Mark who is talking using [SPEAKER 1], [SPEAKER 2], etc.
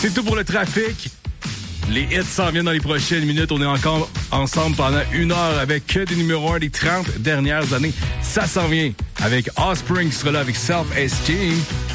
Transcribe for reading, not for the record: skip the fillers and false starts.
[SPEAKER 1] C'est tout pour le trafic. Les hits s'en viennent dans les prochaines minutes. On est encore ensemble pendant 1 heure avec que des numéros 1 des 30 dernières années. Ça s'en vient avec Offspring qui sera là avec Self-Esteem.